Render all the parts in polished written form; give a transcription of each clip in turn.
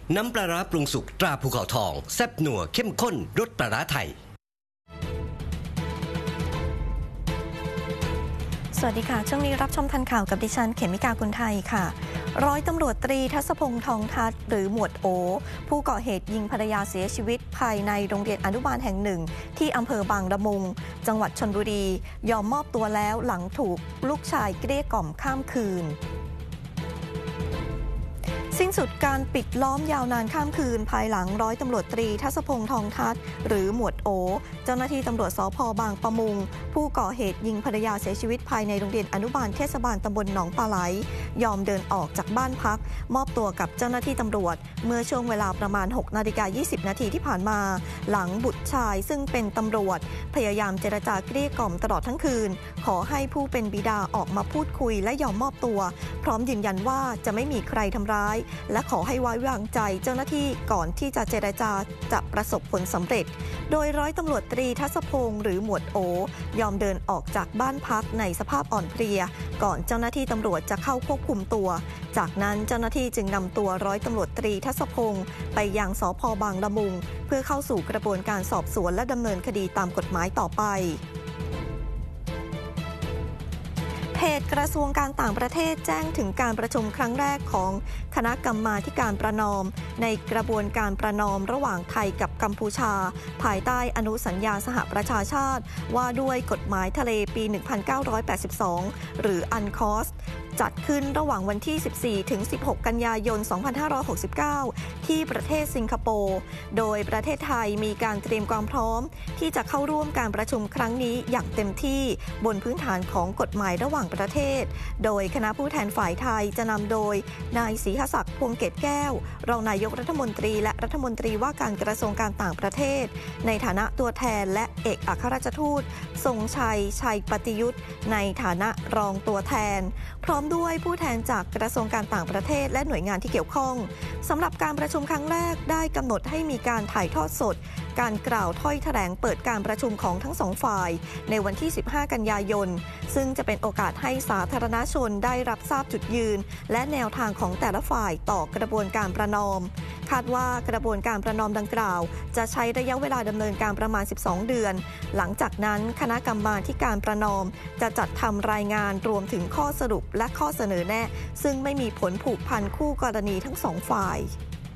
น้ำปลาร้าปรุงสุกตราภูเขาทองแซ่บนัวเข้มข้นรสปลาร้าไทยสวัสดีค่ะช่วงนี้รับชมทันข่าวกับดิฉันเขมิกากุลไทยค่ะร้อยตำรวจตรีทัศพงษ์ทองทัศน์หรือหมวดโอผู้ก่อเหตุยิงภรรยาเสียชีวิตภายในโรงเรียนอนุบาลแห่งหนึ่งที่อำเภอบางละมุงจังหวัดชลบุรียอมมอบตัวแล้วหลังถูกลูกชายเกลี้ยกล่อมข้ามคืนสิ้นสุดการปิดล้อมยาวนานข้ามคืนภายหลังร้อยตำรวจตรีทัศพงษ์ทองทัศน์หรือหมวดโอเจ้าหน้าที่ตำรวจสภ.บางปะมุงผู้ก่อเหตุยิงภรรยาเสียชีวิตภายในโรงเรียนอนุบาลเทศบาลตำบลหนองปลาไหลยอมเดินออกจากบ้านพักมอบตัวกับเจ้าหน้าที่ตำรวจเมื่อช่วงเวลาประมาณ 6:20 นาทีที่ผ่านมาหลังบุตรชายซึ่งเป็นตำรวจพยายามเจรจาเกลี้ยกล่อมตลอดทั้งคืนขอให้ผู้เป็นบิดาออกมาพูดคุยและยอมมอบตัวพร้อมยืนยันว่าจะไม่มีใครทำร้ายและขอให้ไว้วางใจเจ้าหน้าที่ก่อนที่จะเจรจาจะประสบผลสำเร็จโดยร้อยตำรวจตรีทัศพงษ์หรือหมวดโอยอมเดินออกจากบ้านพักในสภาพอ่อนเพลียก่อนเจ้าหน้าที่ตำรวจจะเข้าควบคุมตัวจากนั้นเจ้าหน้าที่จึงนำตัวร้อยตำรวจตรีทัศพงษ์ไปยังสภ.บางละมุงเพื่อเข้าสู่กระบวนการสอบสวนและดำเนินคดีตามกฎหมายต่อไปเพจกระทรวงการต่างประเทศแจ้งถึงการประชุมครั้งแรกของคณะกรรมาธิการประนอมในกระบวนการประนอมระหว่างไทยกับกัมพูชาภายใต้อนุสัญญาสหประชาชาติว่าด้วยกฎหมายทะเลปี 1982 หรือ UNCLOS จัดขึ้นระหว่างวันที่ 14 ถึง 16 กันยายน 2569 ที่ประเทศสิงคโปร์โดยประเทศไทยมีการเตรียมความพร้อมที่จะเข้าร่วมการประชุมครั้งนี้อย่างเต็มที่บนพื้นฐานของกฎหมายระหว่างประเทศโดยคณะผู้แทนฝ่ายไทยจะนำโดยนายศรีหศักดิ์ พวงเกตแก้วรองนายกรัฐมนตรีและรัฐมนตรีว่าการกระทรวงการต่างประเทศในฐานะตัวแทนและเอกอัครราชทูตทรงชัยปฏิยุทธ์ในฐานะรองตัวแทนพร้อมด้วยผู้แทนจากกระทรวงการต่างประเทศและหน่วยงานที่เกี่ยวข้องสำหรับการประชุมครั้งแรกได้กำหนดให้มีการถ่ายทอดสดการกล่าวถ้อยแถลงเปิดการประชุมของทั้งสองฝ่ายในวันที่ 15 กันยายนซึ่งจะเป็นโอกาสให้สาธารณชนได้รับทราบจุดยืนและแนวทางของแต่ละฝ่ายต่อกระบวนการประนอมคาดว่ากระบวนการประนอมดังกล่าวจะใช้ระยะเวลาดำเนินการประมาณ 12 เดือนหลังจากนั้นคณะกรรมาธิการประนอมจะจัดทำรายงานรวมถึงข้อสรุปและข้อเสนอแนะซึ่งไม่มีผลผูกพันคู่กรณีทั้งสองฝ่าย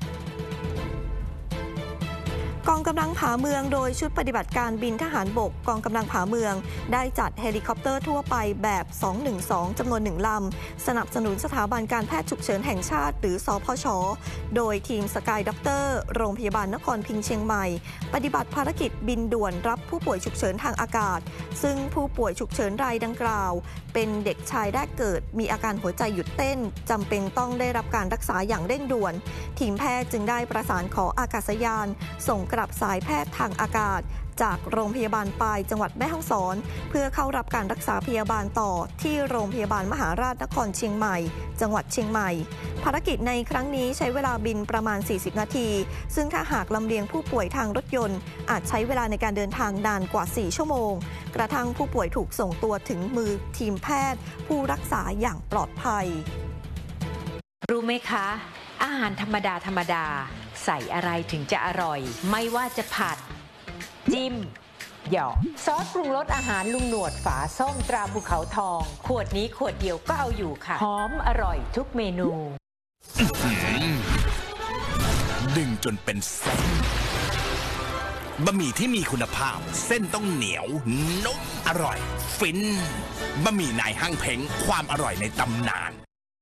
กองกำลังผาเมืองโดยชุดปฏิบัติการบินทหารบกกองกำลังผาเมืองได้จัดเฮลิคอปเตอร์ทั่วไปแบบ212จำนวน1ลำสนับสนุนสถาบันการแพทย์ฉุกเฉินแห่งชาติหรือสพช.โดยทีมสกายด็อกเตอร์โรงพยาบาลนครพิงค์เชียงใหม่ปฏิบัติภารกิจบินด่วนรับผู้ป่วยฉุกเฉินทางอากาศซึ่งผู้ป่วยฉุกเฉินรายดังกล่าวเป็นเด็กชายแรกเกิดมีอาการหัวใจหยุดเต้นจำเป็นต้องได้รับการรักษาอย่างเร่งด่วนทีมแพทย์จึงได้ประสานขออากาศยานส่งกลับสายแพทย์ทางอากาศจากโรงพยาบาลปายจังหวัดแม่ฮ่องสอนเพื่อเข้ารับการรักษาพยาบาลต่อที่โรงพยาบาลมหาราชนครเชียงใหม่จังหวัดเชียงใหม่ภารกิจในครั้งนี้ใช้เวลาบินประมาณ40นาทีซึ่งถ้าหากลำเลียงผู้ป่วยทางรถยนต์อาจใช้เวลาในการเดินทางนานกว่า4ชั่วโมงกระทั่งผู้ป่วยถูกส่งตัวถึงมือทีมแพทย์ผู้รักษาอย่างปลอดภัยรู้ไหมคะอาหารธรรมดาใส่อะไรถึงจะอร่อยไม่ว่าจะผัดจิ้มหยอกซอสปรุงรสอาหารลุงหนวดฝาส้มตราภูเขาทองขวดนี้ขวดเดียวก็เอาอยู่ค่ะหอมอร่อยทุกเมนูดึงจนเป็นเส้นบะหมี่ที่มีคุณภาพเส้นต้องเหนียวนุ่มอร่อยฟินบะหมี่นายห้างเพ้งความอร่อยในตำนาน